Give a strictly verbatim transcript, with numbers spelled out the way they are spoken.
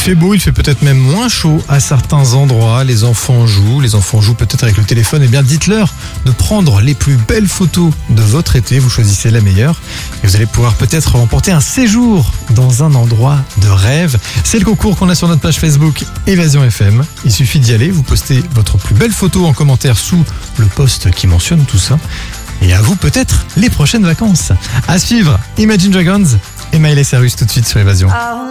fait beau, il fait peut-être même moins chaud à certains endroits. Les enfants jouent, les enfants jouent peut-être avec le téléphone. Eh bien, dites-leur de prendre les plus belles photos de votre été. Vous choisissez la meilleure et vous allez pouvoir peut-être remporter un séjour dans un endroit de rêve. C'est le concours qu'on a sur notre page Facebook Évasion F M. Il suffit d'y aller, vous postez votre plus belle photo en commentaire sous le post qui mentionne tout ça. Et à vous peut-être les prochaines vacances. À suivre, Imagine Dragons et Miley Cyrus tout de suite sur Évasion.